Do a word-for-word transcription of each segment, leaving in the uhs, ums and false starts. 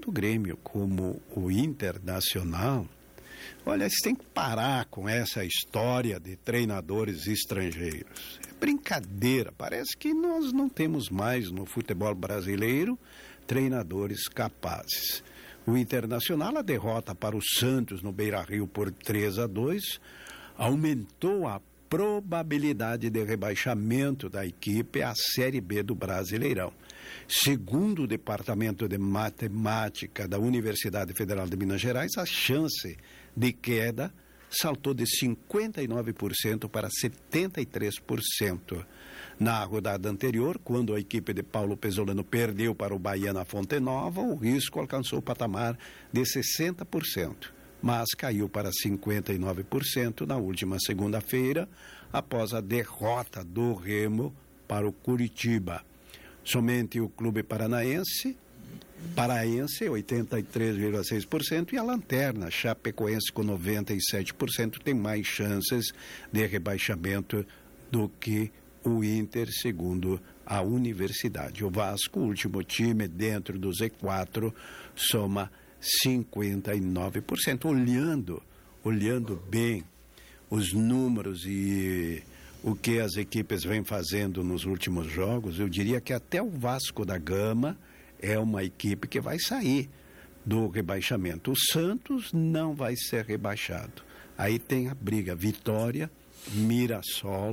tanto o Grêmio como o Internacional, olha, eles têm que parar com essa história de treinadores estrangeiros. É brincadeira, parece que nós não temos mais no futebol brasileiro treinadores capazes. O Internacional, a derrota para o Santos no Beira-Rio por três a dois, aumentou a probabilidade de rebaixamento da equipe à Série B do Brasileirão. Segundo o Departamento de Matemática da Universidade Federal de Minas Gerais, a chance de queda saltou de cinquenta e nove por cento para setenta e três por cento. Na rodada anterior, quando a equipe de Paulo Pesolano perdeu para o Bahia na Fonte Nova, o risco alcançou o patamar de sessenta por cento. Mas caiu para cinquenta e nove por cento na última segunda-feira, após a derrota do Remo para o Curitiba. Somente o clube paranaense, paraense, oitenta e três vírgula seis por cento, e a Lanterna, Chapecoense, com noventa e sete por cento, tem mais chances de rebaixamento do que o Inter, segundo a universidade. O Vasco, o último time dentro do Z quatro, soma cinquenta e nove por cento. Olhando, olhando bem os números e o que as equipes vêm fazendo nos últimos jogos, eu diria que até o Vasco da Gama é uma equipe que vai sair do rebaixamento. O Santos não vai ser rebaixado. Aí tem a briga Vitória, Mirassol,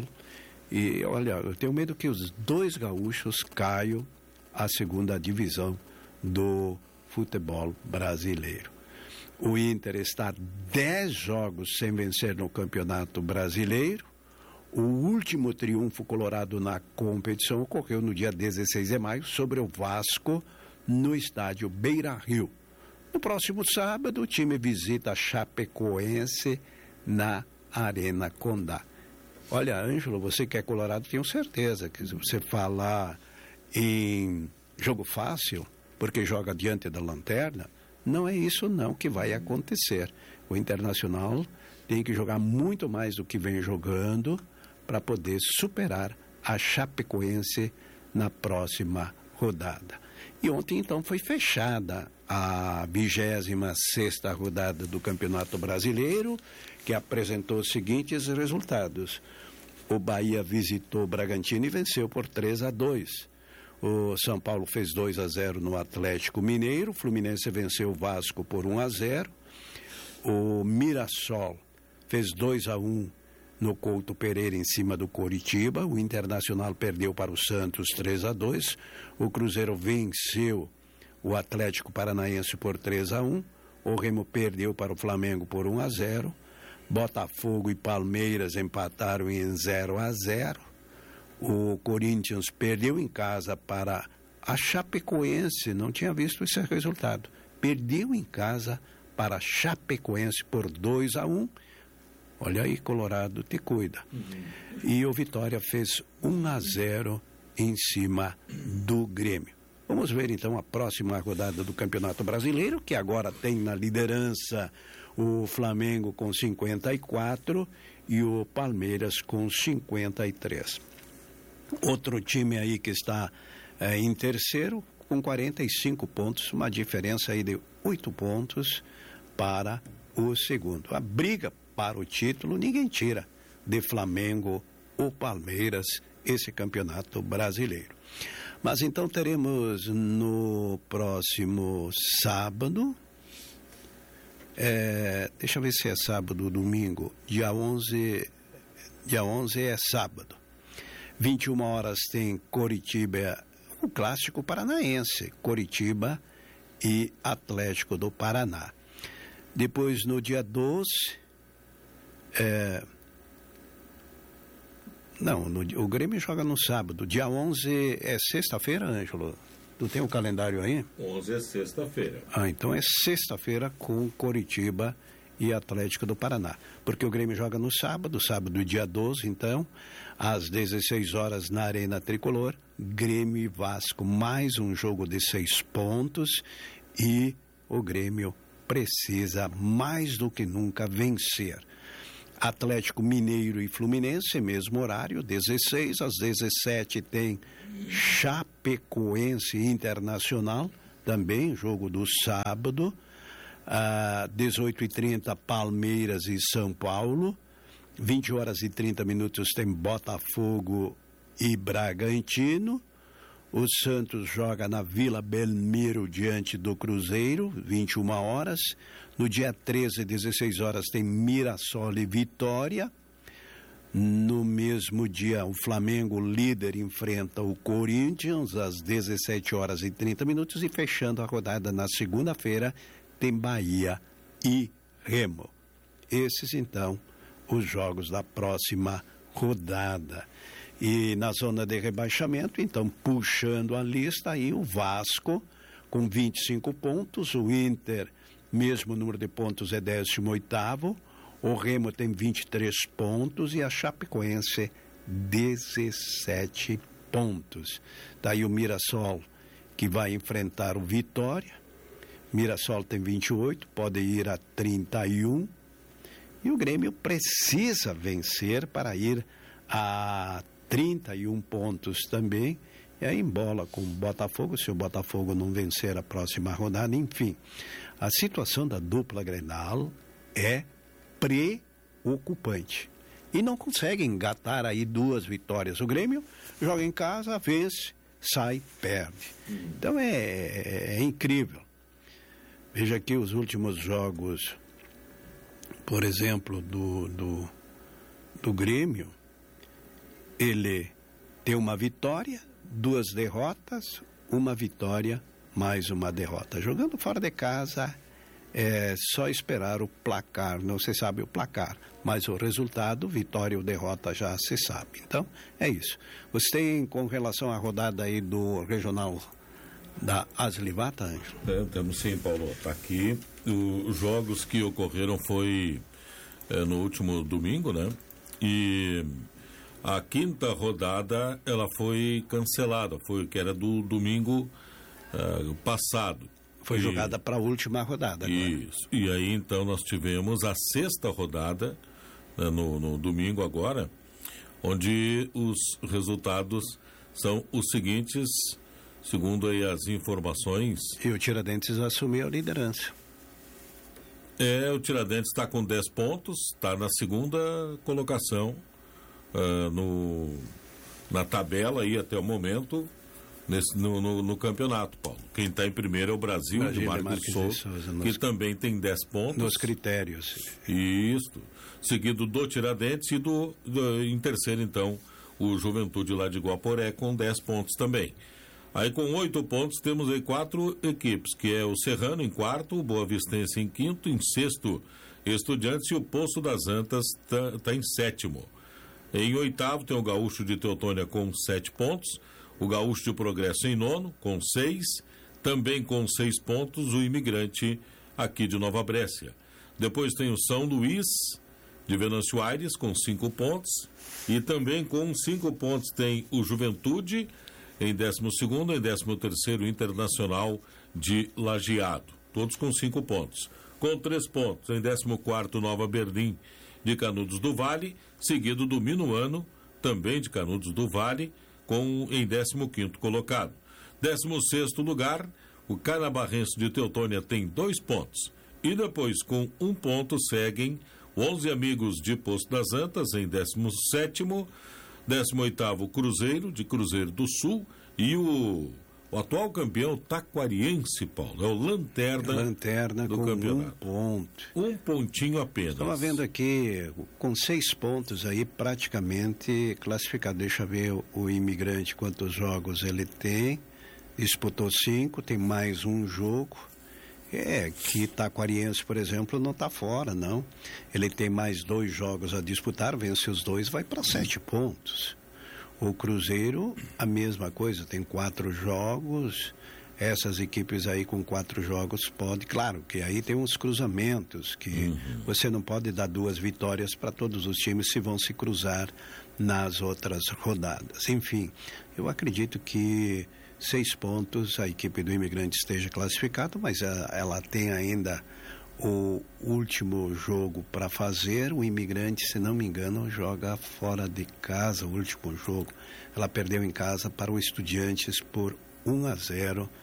e olha, eu tenho medo que os dois gaúchos caiam à segunda divisão do futebol brasileiro. O Inter está dez jogos sem vencer no Campeonato Brasileiro. O último triunfo colorado na competição ocorreu no dia dezesseis de maio sobre o Vasco no estádio Beira-Rio. No próximo sábado, o time visita a Chapecoense na Arena Condá. Olha, Ângelo, você que é colorado, tenho certeza que se você falar em jogo fácil, porque joga diante da Lanterna, não é isso não que vai acontecer. O Internacional tem que jogar muito mais do que vem jogando para poder superar a Chapecoense na próxima rodada. E ontem, então, foi fechada a vigésima sexta rodada do Campeonato Brasileiro, que apresentou os seguintes resultados. O Bahia visitou o Bragantino e venceu por três a dois. O São Paulo fez dois a zero no Atlético Mineiro. O Fluminense venceu o Vasco por um a zero. O Mirassol fez dois a um no Couto Pereira em cima do Coritiba. O Internacional perdeu para o Santos três a dois. O Cruzeiro venceu o Atlético Paranaense por três a um. O Remo perdeu para o Flamengo por um a zero. Botafogo e Palmeiras empataram em zero a zero. O Corinthians perdeu em casa para a Chapecoense, não tinha visto esse resultado. Perdeu em casa para a Chapecoense por dois a um. Olha aí, Colorado, te cuida. Uhum. E o Vitória fez um a zero em cima do Grêmio. Vamos ver então a próxima rodada do Campeonato Brasileiro, que agora tem na liderança o Flamengo com cinquenta e quatro e o Palmeiras com cinquenta e três. Outro time aí que está eh, em terceiro com quarenta e cinco pontos, uma diferença aí de oito pontos para o segundo. A briga para o título ninguém tira de Flamengo ou Palmeiras esse campeonato brasileiro. Mas então teremos no próximo sábado, é, deixa eu ver se é sábado ou domingo, dia onze, dia onze é sábado. vinte e uma horas tem Coritiba, o clássico paranaense, Coritiba e Atlético do Paraná. Depois no dia doze, é, não, no, o Grêmio joga no sábado. Dia onze é sexta-feira, Ângelo? Tu tem o calendário aí? onze é sexta-feira. Ah, então é sexta-feira com Coritiba e Atlético do Paraná. Porque o Grêmio joga no sábado, sábado dia doze, então, às dezesseis horas na Arena Tricolor, Grêmio e Vasco, mais um jogo de seis pontos e o Grêmio precisa mais do que nunca vencer. Atlético Mineiro e Fluminense, mesmo horário, dezesseis, às dezessete tem Chapecoense Internacional, também, jogo do sábado, às dezoito e trinta, Palmeiras e São Paulo, vinte horas e trinta minutos tem Botafogo e Bragantino, o Santos joga na Vila Belmiro diante do Cruzeiro, vinte e uma horas, no dia treze, dezesseis horas tem Mirassol e Vitória. No mesmo dia, o Flamengo, líder, enfrenta o Corinthians às dezessete horas e trinta minutos e fechando a rodada na segunda-feira, tem Bahia e Remo. Esses, então, os jogos da próxima rodada. E na zona de rebaixamento, então, puxando a lista, aí o Vasco com vinte e cinco pontos, o Inter, mesmo número de pontos, é décimo oitavo, o Remo tem vinte e três pontos e a Chapecoense dezessete pontos. Daí o Mirassol, que vai enfrentar o Vitória. Mirassol tem vinte e oito, pode ir a trinta e um. E o Grêmio precisa vencer para ir a trinta e um pontos também. E aí embola com o Botafogo, se o Botafogo não vencer a próxima rodada. Enfim, a situação da dupla Grenal é preocupante. E não consegue engatar aí duas vitórias. O Grêmio joga em casa, vence, sai, perde. Então é, é, é incrível. Veja aqui os últimos jogos, por exemplo, do, do, do Grêmio. Ele tem uma vitória, duas derrotas, uma vitória, mais uma derrota. Jogando fora de casa, é só esperar o placar, não se sabe o placar, mas o resultado, vitória ou derrota, já se sabe. Então, é isso. Você tem, com relação à rodada aí do regional da Aslivata, Ângelo? É, temos sim, Paulo. Está aqui. O, os jogos que ocorreram foi é, no último domingo, né? E a quinta rodada, ela foi cancelada, foi que era do domingo uh, passado. Foi e, jogada para a última rodada. Isso. Agora. E aí, então, nós tivemos a sexta rodada, né, no, no domingo agora, onde os resultados são os seguintes, segundo aí as informações. E o Tiradentes assumiu a liderança. É, o Tiradentes está com dez pontos, está na segunda colocação uh, no, na tabela aí até o momento. Nesse, no, no, no campeonato, Paulo. Quem está em primeiro é o Brasil, Brasil de Marcos, Marcos Souza, Souza nos, que também tem dez pontos. Nos critérios. Isso. Seguido do Tiradentes e do, do, em terceiro, então, o Juventude lá de Guaporé com dez pontos também. Aí com oito pontos temos aí quatro equipes, que é o Serrano em quarto, o Boa Vistense em quinto, em sexto, Estudiantes, e o Poço das Antas está tá em sétimo. Em oitavo tem o Gaúcho de Teutônia com sete pontos, o Gaúcho de Progresso em nono, com seis, também com seis pontos, o Imigrante aqui de Nova Brécia. Depois tem o São Luís de Venâncio Aires, com cinco pontos, e também com cinco pontos tem o Juventude, em décimo segundo, em décimo terceiro, Internacional de Lajeado, todos com cinco pontos. Com três pontos, em décimo quarto, Nova Berlim de Canudos do Vale, seguido do Minuano, também de Canudos do Vale, com em décimo quinto colocado. décimo sexto lugar, o Canabarrense de Teutônia tem dois pontos. E depois, com um ponto, seguem onze Amigos de Poço das Antas em décimo sétimo, décimo oitavo Cruzeiro, de Cruzeiro do Sul, e o, o atual campeão taquariense, Paulo, é o Lanterna, Lanterna do com campeonato. Um ponto. Um pontinho apenas. Estava vendo aqui, com seis pontos aí, praticamente classificado. Deixa eu ver o, o Imigrante, quantos jogos ele tem. Disputou cinco, tem mais um jogo. É, que Taquariense, por exemplo, não está fora, não. Ele tem mais dois jogos a disputar, vence os dois, vai para sete pontos. O Cruzeiro, a mesma coisa, tem quatro jogos. Essas equipes aí com quatro jogos pode, claro, que aí tem uns cruzamentos, que uhum. você não pode dar duas vitórias para todos os times se vão se cruzar nas outras rodadas. Enfim, eu acredito que seis pontos a equipe do Imigrante esteja classificada, mas a, ela tem ainda o último jogo para fazer. O Imigrante, se não me engano, joga fora de casa o último jogo. Ela perdeu em casa para o Estudiantes por um a zero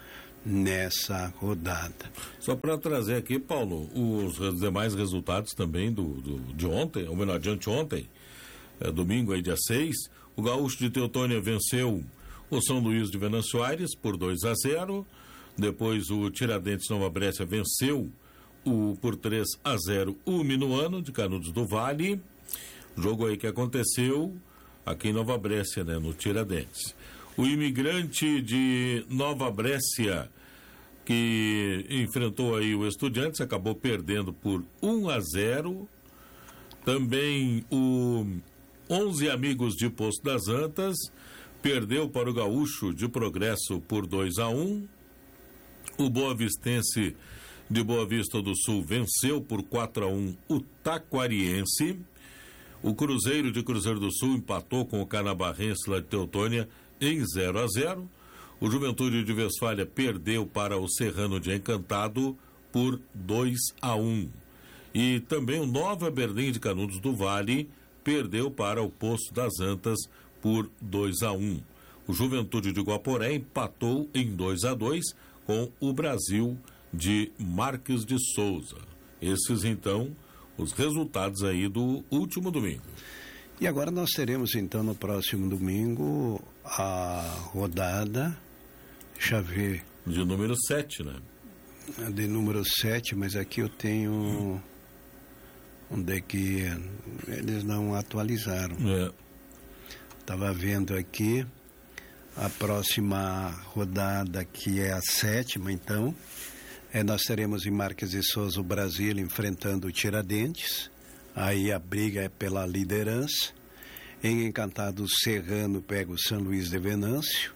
nessa rodada. Só para trazer aqui, Paulo, os demais resultados também do, do, de ontem, ou melhor, de anteontem, é, domingo aí, dia seis, o Gaúcho de Teutônia venceu o São Luís de Venâncio Aires por dois a zero, depois o Tiradentes Nova Brécia venceu o, por três a zero o Minuano de Canudos do Vale, jogo aí que aconteceu aqui em Nova Brécia, né, no Tiradentes. O Imigrante de Nova Brécia, que enfrentou aí o Estudiantes, acabou perdendo por um a zero. Também o onze Amigos de Poço das Antas perdeu para o Gaúcho de Progresso por dois a um. O Boa Vistense de Boa Vista do Sul venceu por quatro a um o Taquariense. O Cruzeiro de Cruzeiro do Sul empatou com o Canabarrense lá de Teutônia em zero a zero. O Juventude de Westfália perdeu para o Serrano de Encantado por dois a um. E também o Nova Berlim de Canudos do Vale perdeu para o Poço das Antas por dois a um. O Juventude de Guaporé empatou em dois a dois com o Brasil de Marques de Souza. Esses, então, os resultados aí do último domingo. E agora nós teremos, então, no próximo domingo, a rodada, deixa eu ver... De número sete, né? De número sete, mas aqui eu tenho... Hum. Onde é que eles não atualizaram. É. Estava vendo aqui a próxima rodada, que é a sétima, então, é, nós teremos em Marques de Souza o Brasil enfrentando o Tiradentes. Aí a briga é pela liderança. Em Encantado, Serrano pega o São Luís de Venâncio.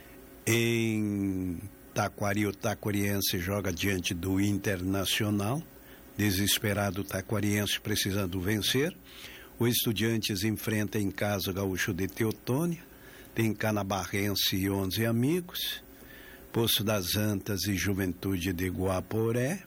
Em Taquari, o Taquariense joga diante do Internacional. Desesperado o Taquariense precisando vencer. O Estudiantes enfrenta em casa o Gaúcho de Teutônia. Tem Canabarrense e onze Amigos. Poço das Antas e Juventude de Guaporé.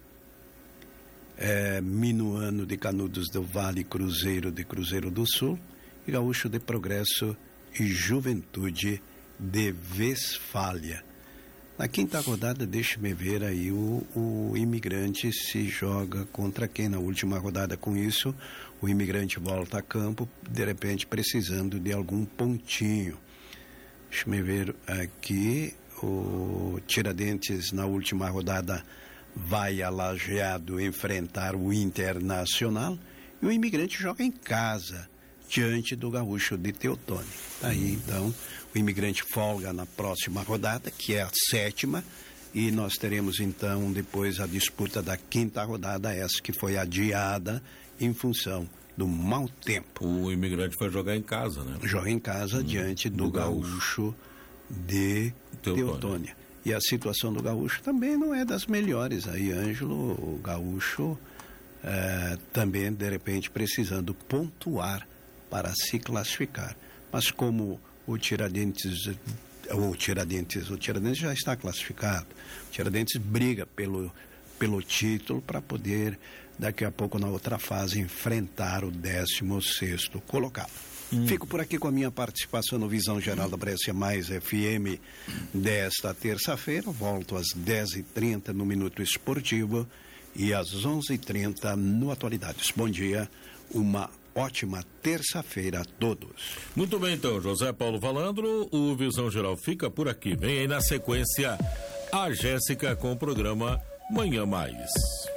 É, Minuano de Canudos do Vale, Cruzeiro de Cruzeiro do Sul, e Gaúcho de Progresso e Juventude de Westfália. Na quinta rodada, deixe-me ver aí, o, o Imigrante se joga contra quem na última rodada. Com isso, o Imigrante volta a campo, de repente precisando de algum pontinho. Deixe-me ver aqui, o Tiradentes na última rodada vai a Lajeado enfrentar o Internacional, e o Imigrante joga em casa, diante do Gaúcho de Teutônia. Aí, então, o Imigrante folga na próxima rodada, que é a sétima, e nós teremos, então, depois a disputa da quinta rodada, essa que foi adiada em função do mau tempo. O Imigrante vai jogar em casa, né? Joga em casa, hum, diante do, do Gaúcho. Gaúcho de Teutônia. Teutônia. E a situação do Gaúcho também não é das melhores. Aí, Ângelo, o Gaúcho é, também, de repente, precisando pontuar para se classificar. Mas como o Tiradentes, o Tiradentes, o Tiradentes já está classificado, o Tiradentes briga pelo, pelo título para poder, daqui a pouco, na outra fase, enfrentar o décimo sexto colocado. Hum. Fico por aqui com a minha participação no Visão Geral da Brescia Mais F M desta terça-feira. Volto às dez e trinta no Minuto Esportivo e às onze e trinta no Atualidades. Bom dia, uma ótima terça-feira a todos. Muito bem, então, José Paulo Valandro, o Visão Geral fica por aqui. Vem aí na sequência a Jéssica com o programa Manhã Mais.